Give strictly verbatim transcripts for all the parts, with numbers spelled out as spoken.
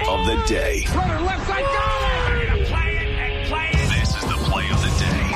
of the day. Runner left side, got it! Ready to play it and play it. This is the play of the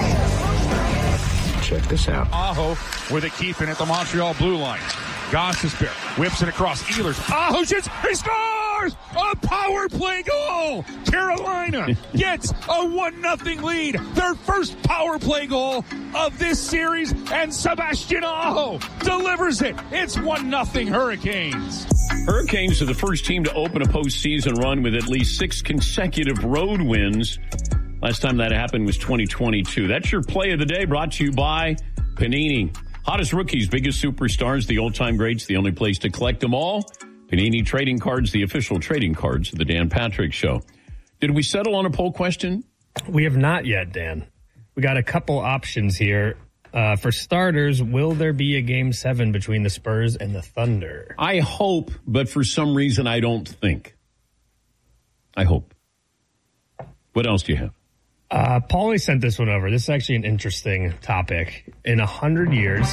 day. Check this out. Aho with a keep in at the Montreal blue line. Gostisbehere whips it across. Ehlers. Aho shoots. He scores! A power play goal! Carolina gets a one nothing lead. Their first power play goal of this series, and Sebastian Aho delivers it. It's one nothing Hurricanes. Hurricanes are the first team to open a postseason run with at least six consecutive road wins. Last time that happened was twenty twenty-two. That's your play of the day, brought to you by Panini. Hottest rookies, biggest superstars, the all-time greats, the only place to collect them all. Panini Trading Cards, the official trading cards of the Dan Patrick Show. Did we settle on a poll question? We have not yet, Dan. We got a couple options here. Uh, for starters, will there be a game seven between the Spurs and the Thunder? I hope, but for some reason I don't think. I hope. What else do you have? Uh, Paulie sent this one over. This is actually an interesting topic. In a hundred years,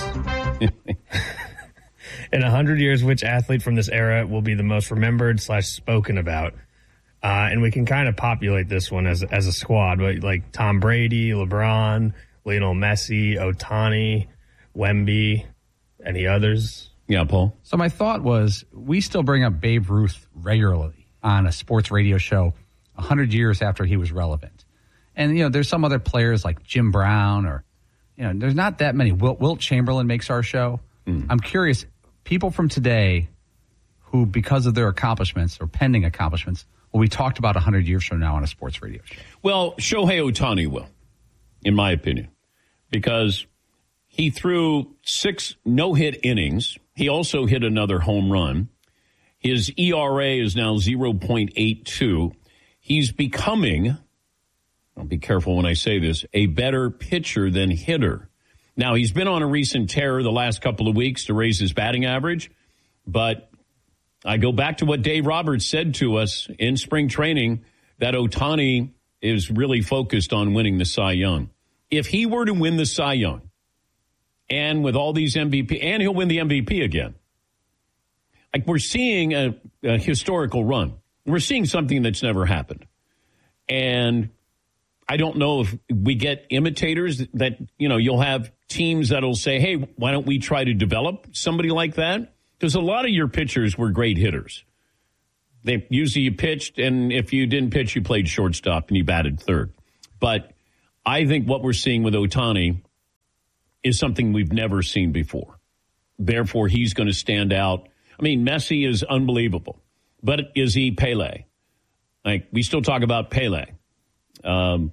in a hundred years, which athlete from this era will be the most remembered slash spoken about? Uh, and we can kind of populate this one as as a squad, but like Tom Brady, LeBron, Lionel Messi, Ohtani, Wemby, any others? Yeah, Paul. So my thought was, we still bring up Babe Ruth regularly on a sports radio show a hundred years after he was relevant. And, you know, there's some other players like Jim Brown or, you know, there's not that many. Wilt, Wilt Chamberlain makes our show. Mm. I'm curious, people from today who, because of their accomplishments or pending accomplishments, will be talked about one hundred years from now on a sports radio show. Well, Shohei Ohtani will, in my opinion, because he threw six no-hit innings. He also hit another home run. His E R A is now zero point eight two. He's becoming... I'll be careful when I say this, a better pitcher than hitter. Now, he's been on a recent tear the last couple of weeks to raise his batting average, but I go back to what Dave Roberts said to us in spring training, that Ohtani is really focused on winning the Cy Young. If he were to win the Cy Young, and with all these M V P, and he'll win the M V P again, like we're seeing a, a historical run. We're seeing something that's never happened. And I don't know if we get imitators that, you know, you'll have teams that'll say, hey, why don't we try to develop somebody like that? Because a lot of your pitchers were great hitters. They usually you pitched, and if you didn't pitch, you played shortstop and you batted third. But I think what we're seeing with Ohtani is something we've never seen before. Therefore, he's going to stand out. I mean, Messi is unbelievable. But is he Pele? Like, we still talk about Pele. Um,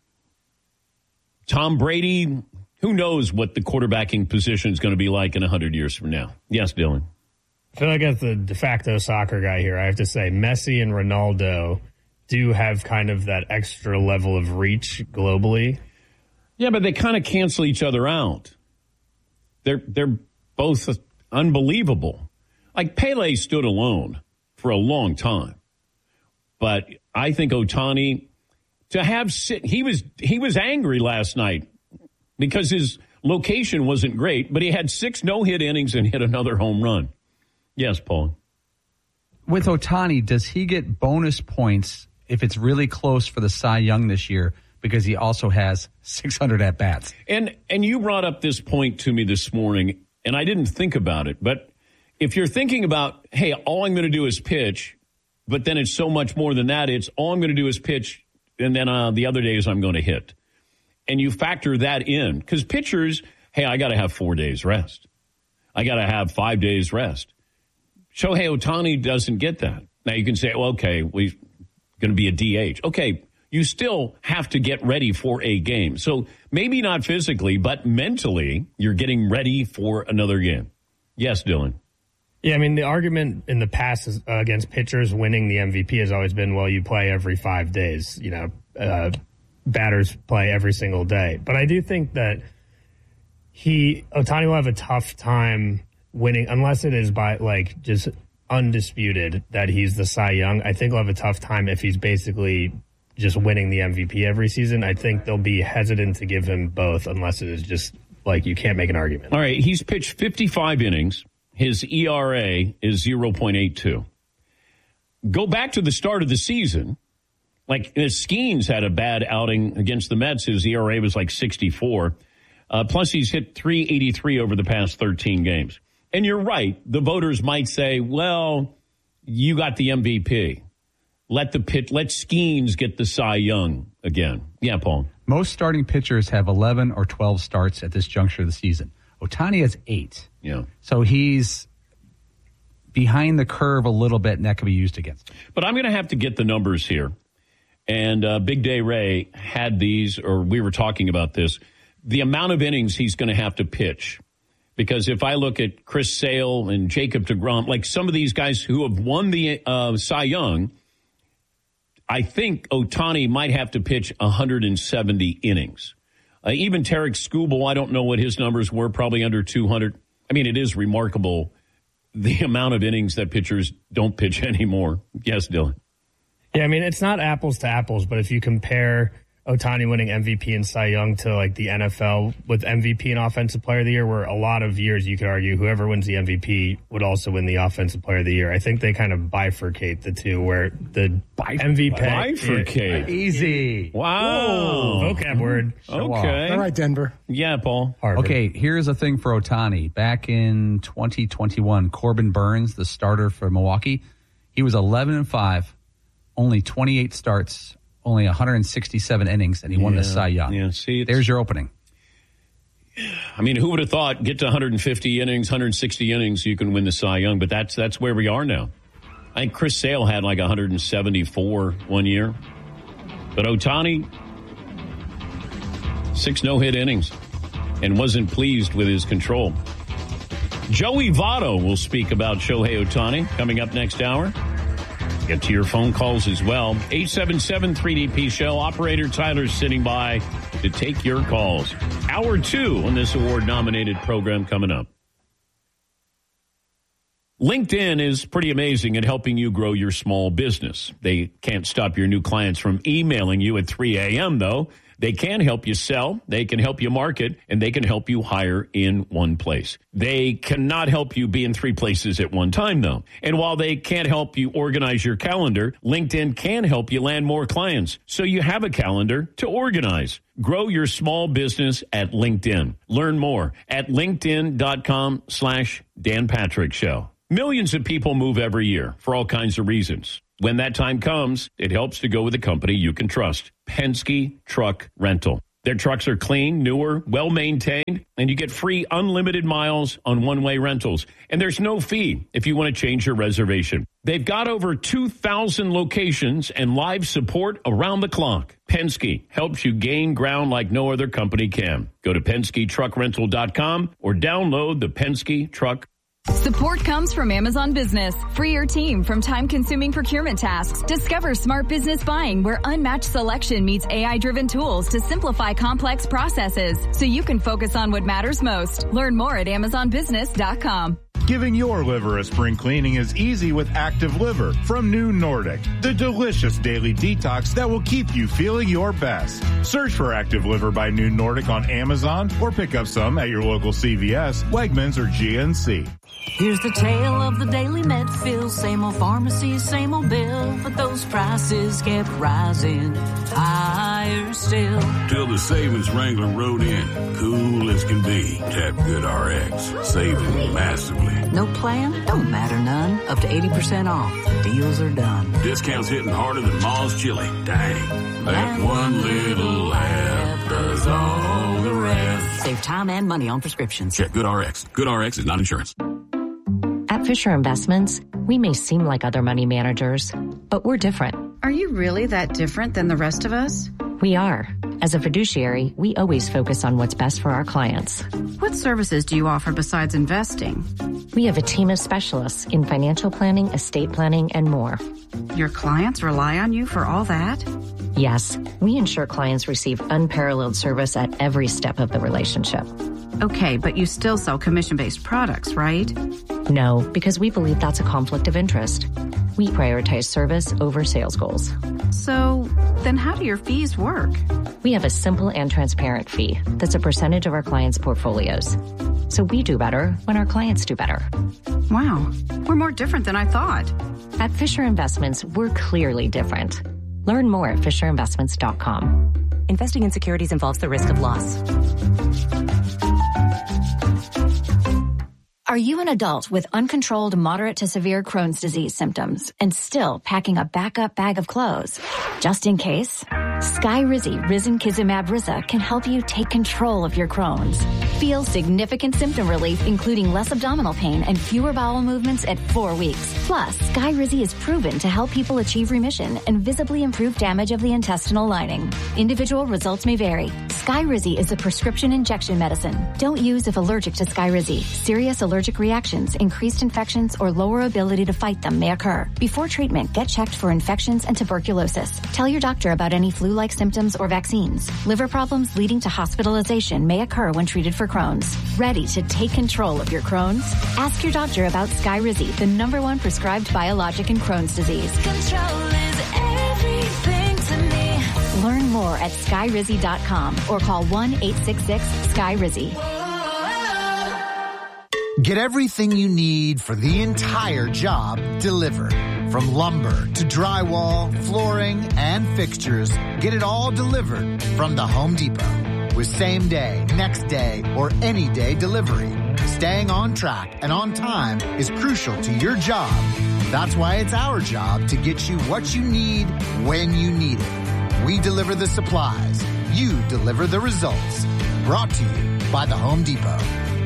Tom Brady, who knows what the quarterbacking position is going to be like in one hundred years from now. Yes, Dylan. I feel like as the de facto soccer guy here, I have to say Messi and Ronaldo do have kind of that extra level of reach globally. Yeah, but they kind of cancel each other out. They're they're both unbelievable. Like Pele stood alone for a long time. But I think Ohtani... To have sit, he was he was angry last night because his location wasn't great, but he had six no-hit innings and hit another home run. Yes, Paul. With Ohtani, does he get bonus points if it's really close for the Cy Young this year because he also has six hundred at-bats? And and you brought up this point to me this morning, and I didn't think about it. But if you're thinking about, hey, all I'm going to do is pitch, but then it's so much more than that. It's all I'm going to do is pitch. And then uh, the other days I'm going to hit. And you factor that in. Because pitchers, hey, I got to have four days rest. I got to have five days rest. Shohei Ohtani doesn't get that. Now you can say, well, okay, we're going to be a D H. Okay, you still have to get ready for a game. So maybe not physically, but mentally, you're getting ready for another game. Yes, Dylan. Yeah, I mean, the argument in the past is, uh, against pitchers winning the M V P has always been, well, you play every five days. You know, uh, batters play every single day. But I do think that he, Ohtani will have a tough time winning, unless it is by, like, just undisputed that he's the Cy Young. I think he'll have a tough time if he's basically just winning the M V P every season. I think they'll be hesitant to give him both unless it is just, like, you can't make an argument. All right, he's pitched fifty-five innings. His E R A is zero point eight two. go back to the start of the season. Like, Skeens had a bad outing against the Mets. His E R A was like sixty-four. Uh, plus, he's hit three eighty-three over the past thirteen games. And you're right. The voters might say, well, you got the M V P. Let the pit, let Skeens get the Cy Young again. Yeah, Paul. Most starting pitchers have eleven or twelve starts at this juncture of the season. Ohtani has eight. Yeah. So he's behind the curve a little bit, and that could be used against him. But I'm going to have to get the numbers here. And uh, Big Day Ray had these, or we were talking about this, the amount of innings he's going to have to pitch. Because if I look at Chris Sale and Jacob deGrom, like some of these guys who have won the uh, Cy Young, I think Ohtani might have to pitch one hundred seventy innings. Uh, even Tarek Skubal, I don't know what his numbers were, probably under two hundred. I mean, it is remarkable the amount of innings that pitchers don't pitch anymore. Yes, Dylan. Yeah, I mean, it's not apples to apples, but if you compare Ohtani winning M V P and Cy Young to like the N F L with M V P and Offensive Player of the Year, where a lot of years you could argue whoever wins the M V P would also win the Offensive Player of the Year. I think they kind of bifurcate the two, where the Bif- M V P Bifurcate. Easy. Wow. Whoa, vocab word. Okay. All right, Denver. Yeah, Paul. Harvard. Okay, here's a thing for Ohtani. Back in twenty twenty-one, Corbin Burns, the starter for Milwaukee, he was eleven and five, only twenty-eight starts, only one hundred sixty-seven innings, and he won Yeah, the Cy Young. yeah, see, it's- There's your opening. I mean, who would have thought get to one hundred fifty innings, one hundred sixty innings, you can win the Cy Young, but that's that's where we are now. I think Chris Sale had like one hundred seventy-four one year. But Ohtani, six no-hit innings and wasn't pleased with his control. Joey Votto will speak about Shohei Ohtani coming up next hour. Get to your phone calls as well. eight seven seven three D P show. Operator Tyler's sitting by to take your calls. Hour two on this award-nominated program coming up. LinkedIn is pretty amazing at helping you grow your small business. They can't stop your new clients from emailing you at three a.m., though. They can help you sell, they can help you market, and they can help you hire in one place. They cannot help you be in three places at one time, though. And while they can't help you organize your calendar, LinkedIn can help you land more clients, so you have a calendar to organize. Grow your small business at LinkedIn. Learn more at linkedin.com slash Dan Patrick Show. Millions of people move every year for all kinds of reasons. When that time comes, it helps to go with a company you can trust. Penske Truck Rental. Their trucks are clean, newer, well-maintained, and you get free unlimited miles on one-way rentals. And there's no fee if you want to change your reservation. They've got over two thousand locations and live support around the clock. Penske helps you gain ground like no other company can. Go to Penske Truck Rental dot com or download the Penske Truck. Support comes from Amazon Business. Free your team from time-consuming procurement tasks. Discover smart business buying where unmatched selection meets A I-driven tools to simplify complex processes so you can focus on what matters most. Learn more at amazon business dot com. Giving your liver a spring cleaning is easy with Active Liver from New Nordic, the delicious daily detox that will keep you feeling your best. Search for Active Liver by New Nordic on Amazon or pick up some at your local C V S, Wegmans, or G N C. Here's the tale of the daily med fill. Same old pharmacy, same old bill, but those prices kept rising higher still. Till the savings wrangler rode in, cool as can be. Tap GoodRx, saving massively. No plan? Don't matter none. Up to eighty percent off. Deals are done. Discounts hitting harder than Ma's chili. Dang. That one little app does all the rest. Save time and money on prescriptions. Check GoodRx. GoodRx is not insurance. At Fisher Investments, we may seem like other money managers, but we're different. Are you really that different than the rest of us? We are. As a fiduciary, we always focus on what's best for our clients. What services do you offer besides investing? We have a team of specialists in financial planning, estate planning, and more. Your clients rely on you for all that? Yes, we ensure clients receive unparalleled service at every step of the relationship. Okay, but you still sell commission-based products, right? No, because we believe that's a conflict of interest. We prioritize service over sales goals. So, then how do your fees work? We have a simple and transparent fee that's a percentage of our clients' portfolios. So we do better when our clients do better. Wow, we're more different than I thought. At Fisher Investments, we're clearly different. Learn more at fisher investments dot com. Investing in securities involves the risk of loss. Are you an adult with uncontrolled moderate to severe Crohn's disease symptoms and still packing a backup bag of clothes? Just in case, Skyrizi Risankizumab Risa can help you take control of your Crohn's. Feel significant symptom relief, including less abdominal pain and fewer bowel movements at four weeks. Plus, Skyrizi is proven to help people achieve remission and visibly improve damage of the intestinal lining. Individual results may vary. Skyrizi is a prescription injection medicine. Don't use if allergic to Skyrizi. Serious allergic reactions, increased infections, or lower ability to fight them may occur. Before treatment, get checked for infections and tuberculosis. Tell your doctor about any flu-like symptoms or vaccines. Liver problems leading to hospitalization may occur when treated for Crohn's. Ready to take control of your Crohn's? Ask your doctor about Skyrizi, the number one prescribed biologic in Crohn's disease. Control is everything to me. Learn more at skyrizi dot com or call one eight six six sky rizi. Get everything you need for the entire job delivered. From lumber to drywall, flooring, and fixtures, get it all delivered from the Home Depot. With same day, next day, or any day delivery, staying on track and on time is crucial to your job. That's why it's our job to get you what you need when you need it. We deliver the supplies. You deliver the results. Brought to you by the Home Depot.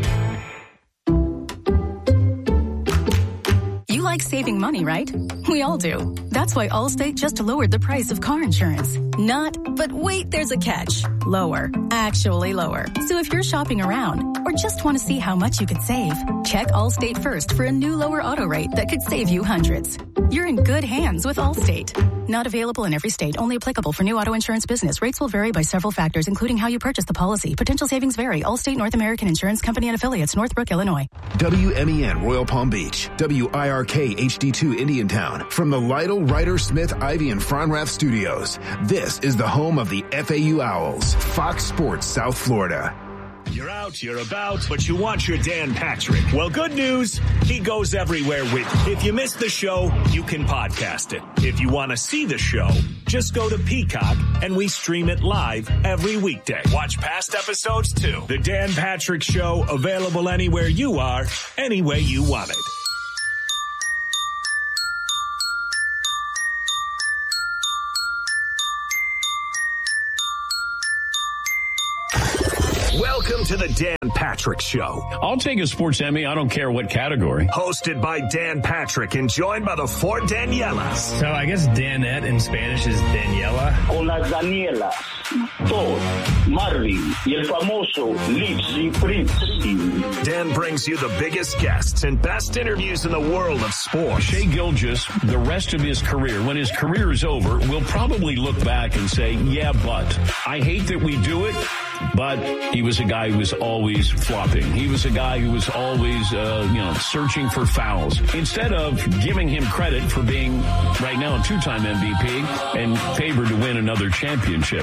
You like saving money, right? We all do. That's why Allstate just lowered the price of car insurance. Not, but wait, there's a catch. Lower. Actually lower. So if you're shopping around or just want to see how much you could save, check Allstate first for a new lower auto rate that could save you hundreds. You're in good hands with Allstate. Not available in every state. Only applicable for new auto insurance business. Rates will vary by several factors, including how you purchase the policy. Potential savings vary. Allstate North American Insurance Company and Affiliates, Northbrook, Illinois. W M E N Royal Palm Beach. W I R K H D two Indiantown. From the Lytle, Ryder, Smith, Ivy, and Fronrath Studios. This is the home of the F A U Owls. Fox Sports South Florida. You're out, you're about, but you want your Dan Patrick. Well, good news, he goes everywhere with you. If you missed the show, you can podcast it. If you want to see the show, just go to Peacock and we stream it live every weekday. Watch past episodes too. The Dan Patrick Show, available anywhere you are, any way you want it. Welcome to the Dan Patrick Show. I'll take a sports Emmy. I don't care what category. Hosted by Dan Patrick and joined by the four Danielas. So I guess Danette in Spanish is Daniela. Hola, Daniela. Todd, Marvin, y el famoso Lipsy Prince. Dan brings you the biggest guests and best interviews in the world of sports. Shea Gilgeous, the rest of his career, when his career is over, will probably look back and say, yeah, but I hate that we do it. But he was a guy who was always flopping. He was a guy who was always, uh, you know, searching for fouls. Instead of giving him credit for being, right now, a two-time M V P and favored to win another championship.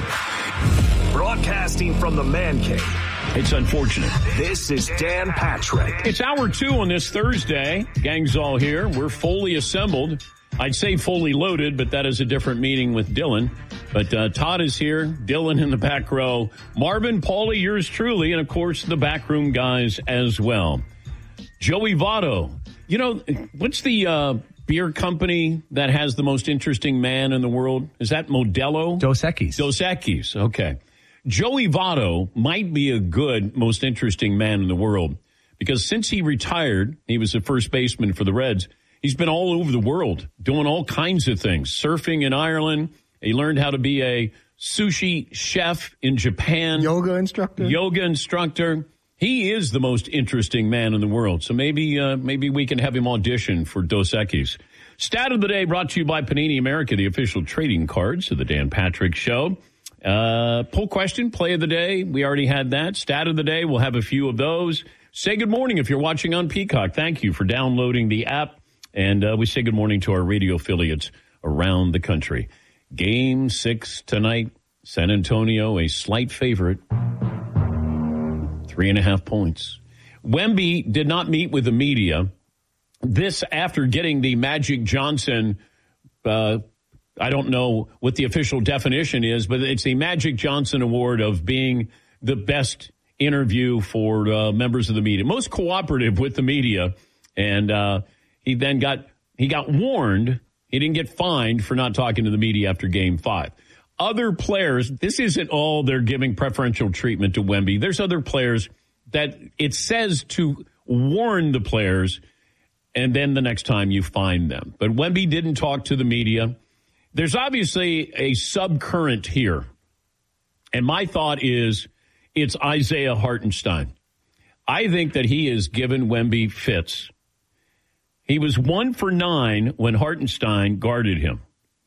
Broadcasting from the Man Cave. It's unfortunate. This is Dan Patrick. It's hour two on this Thursday. Gang's all here. We're fully assembled. I'd say fully loaded, but that is a different meaning with Dylan. But uh, Todd is here, Dylan in the back row, Marvin, Paulie, yours truly, and of course the backroom guys as well. Joey Votto. You know, what's the uh, beer company that has the most interesting man in the world? Is that Modelo? Dos Equis. Dos Equis, okay. Joey Votto might be a good, most interesting man in the world because since he retired, he was the first baseman for the Reds. He's been all over the world doing all kinds of things, surfing in Ireland. He learned how to be a sushi chef in Japan. Yoga instructor. Yoga instructor. He is the most interesting man in the world. So maybe uh, maybe we can have him audition for Dos Equis. Stat of the day brought to you by Panini America, the official trading cards of the Dan Patrick Show. Uh, poll question, play of the day. We already had that. Stat of the day, we'll have a few of those. Say good morning if you're watching on Peacock. Thank you for downloading the app. And uh, we say good morning to our radio affiliates around the country. Game six tonight. San Antonio, a slight favorite. Three and a half points. Wemby did not meet with the media this after getting the Magic Johnson, uh, I don't know what the official definition is, but it's the Magic Johnson Award of being the best interview for uh, members of the media, most cooperative with the media. And uh, he then got he got warned. He didn't get fined for not talking to the media after game five. Other players, this isn't all they're giving preferential treatment to Wemby. There's other players that it says to warn the players, and then the next time you find them. But Wemby didn't talk to the media. There's obviously a subcurrent here. And my thought is it's Isaiah Hartenstein. I think that he has given Wemby fits. He was one for nine when Hartenstein guarded him.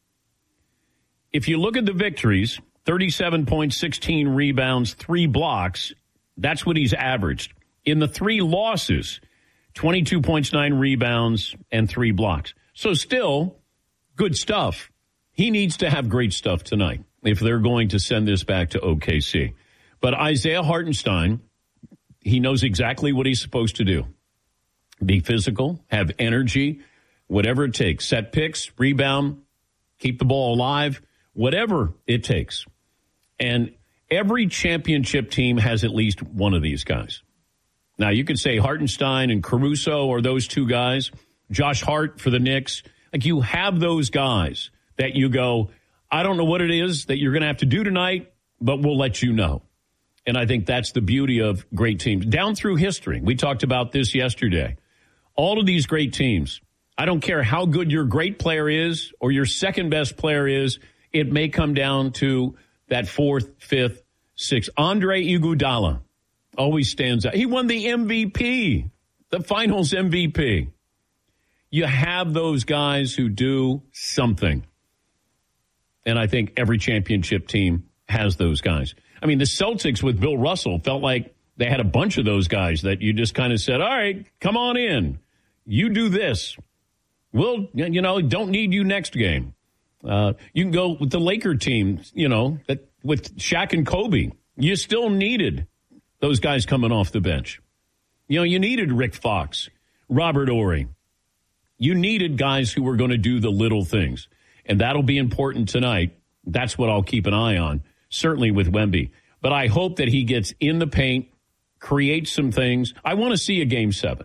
If you look at the victories, thirty-seven points, sixteen rebounds, three blocks, that's what he's averaged. In the three losses, twenty-two points, nine rebounds, and three blocks. So still, good stuff. He needs to have great stuff tonight if they're going to send this back to O K C. But Isaiah Hartenstein, he knows exactly what he's supposed to do. Be physical, have energy, whatever it takes. Set picks, rebound, keep the ball alive, whatever it takes. And every championship team has at least one of these guys. Now, you could say Hartenstein and Caruso are those two guys. Josh Hart for the Knicks. Like, you have those guys that you go, I don't know what it is that you're going to have to do tonight, but we'll let you know. And I think that's the beauty of great teams. Down through history, we talked about this yesterday. All of these great teams, I don't care how good your great player is or your second best player is, it may come down to that fourth, fifth, sixth. Andre Iguodala always stands out. He won the M V P, the finals M V P. You have those guys who do something. And I think every championship team has those guys. I mean, the Celtics with Bill Russell felt like they had a bunch of those guys that you just kind of said, all right, come on in. You do this. We'll, you know, don't need you next game. Uh, you can go with the Laker team, you know, that with Shaq and Kobe. You still needed those guys coming off the bench. You know, you needed Rick Fox, Robert Horry. You needed guys who were going to do the little things. And that'll be important tonight. That's what I'll keep an eye on, certainly with Wemby. But I hope that he gets in the paint, creates some things. I want to see a game seven.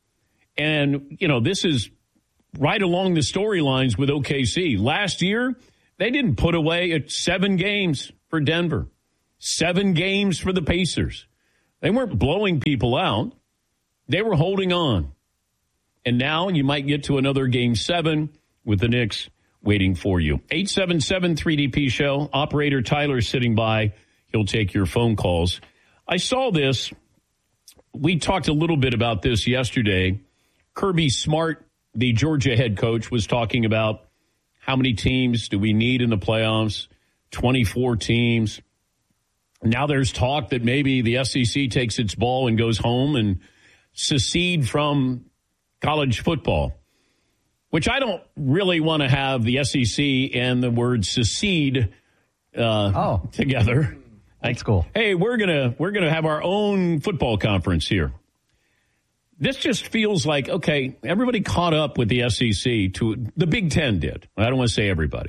And, you know, this is right along the storylines with O K C. Last year, they didn't put away at seven games for Denver, seven games for the Pacers. They weren't blowing people out. They were holding on. And now you might get to another game seven with the Knicks waiting for you. eight seven seven three D P show. Operator Tyler sitting by. He'll take your phone calls. I saw this. We talked a little bit about this yesterday. Kirby Smart, the Georgia head coach, was talking about how many teams do we need in the playoffs? twenty-four teams. Now there's talk that maybe the S E C takes its ball and goes home and secede from college football, which I don't really want to have the S E C and the word secede uh, oh. together. That's cool. Hey, we're gonna we're gonna have our own football conference here. This just feels like, okay, everybody caught up with the S E C to the Big Ten did. I don't want to say everybody.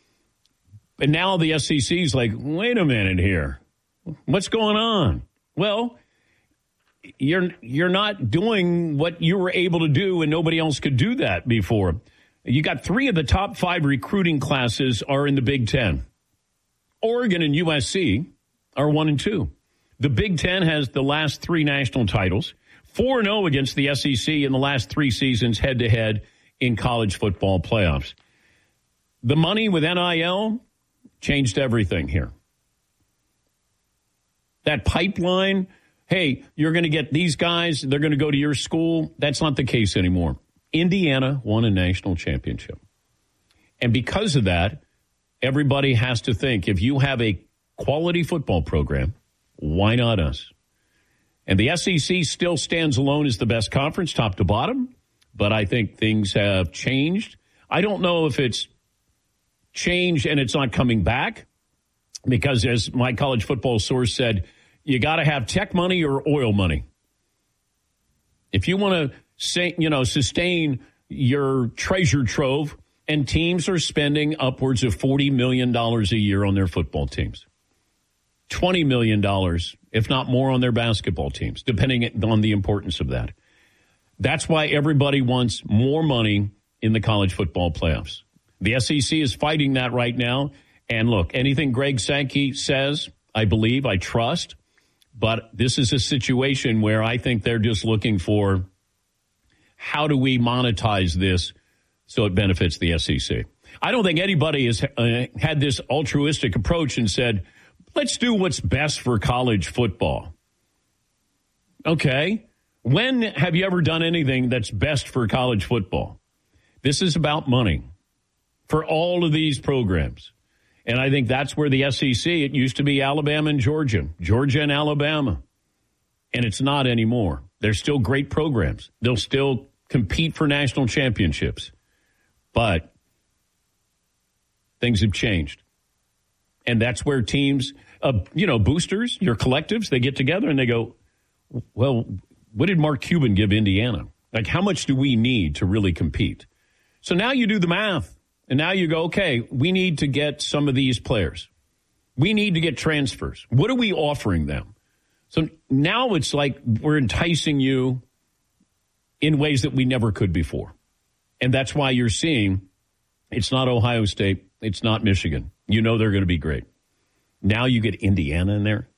But now the S E C is like, wait a minute here. What's going on? Well, you're you're not doing what you were able to do, and nobody else could do that before. You got three of the top five recruiting classes are in the Big Ten. Oregon and U S C are one and two. The Big Ten has the last three national titles. four and oh against the S E C in the last three seasons head-to-head in college football playoffs. The money with N I L changed everything here. That pipeline, hey, you're going to get these guys, they're going to go to your school. That's not the case anymore. Indiana won a national championship. And because of that, everybody has to think, if you have a quality football program, why not us? And the S E C still stands alone as the best conference, top to bottom, but I think things have changed. I don't know if it's changed and it's not coming back, because as my college football source said, you got to have tech money or oil money. If you want to say, you know, sustain your treasure trove, and teams are spending upwards of forty million dollars a year on their football teams. twenty million dollars, if not more, on their basketball teams, depending on the importance of that. That's why everybody wants more money in the college football playoffs. The S E C is fighting that right now. And look, anything Greg Sankey says, I believe, I trust. But this is a situation where I think they're just looking for how do we monetize this so it benefits the S E C. I don't think anybody has uh, had this altruistic approach and said, let's do what's best for college football. Okay. When have you ever done anything that's best for college football? This is about money for all of these programs. And I think that's where the S E C, it used to be Alabama and Georgia, Georgia and Alabama. And it's not anymore. They're still great programs. They'll still compete for national championships. But things have changed. And that's where teams, uh, you know, boosters, your collectives, they get together and they go, well, what did Mark Cuban give Indiana? Like, how much do we need to really compete? So now you do the math. And now you go, okay, we need to get some of these players. We need to get transfers. What are we offering them? So now it's like we're enticing you in ways that we never could before. And that's why you're seeing it's not Ohio State. It's not Michigan. You know they're going to be great. Now you get Indiana in there.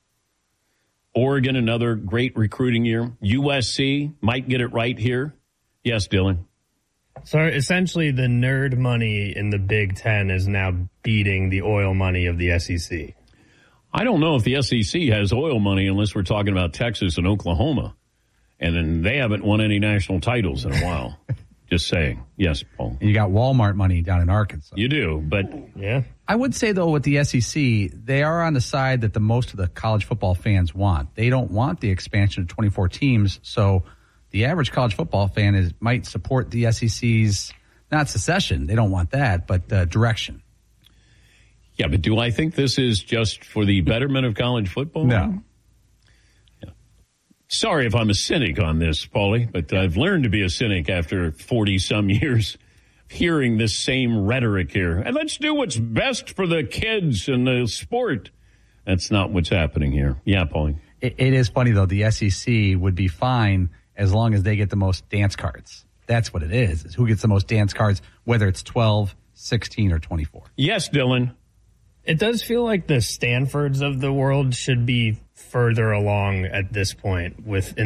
Oregon, another great recruiting year. U S C might get it right here. Yes, Dylan. So essentially the nerd money in the Big Ten is now beating the oil money of the S E C. I don't know if the S E C has oil money unless we're talking about Texas and Oklahoma. And then they haven't won any national titles in a while. Just saying. Yes, Paul. And you got Walmart money down in Arkansas. You do, but yeah. I would say, though, with the S E C, they are on the side that the most of the college football fans want. They don't want the expansion to twenty-four teams, so the average college football fan is might support the S E C's, not secession, they don't want that, but uh, direction. Yeah, but do I think this is just for the betterment of college football? No. Yeah. Sorry if I'm a cynic on this, Paulie, but I've learned to be a cynic after forty-some years hearing this same rhetoric here. And let's do what's best for the kids and the sport. That's not what's happening here. Yeah, Paulie. It, it is funny, though. The S E C would be fine as long as they get the most dance cards. That's what it is, is who gets the most dance cards, whether it's twelve, sixteen, or twenty-four. Yes, Dylan. It does feel like the Stanfords of the world should be further along at this point with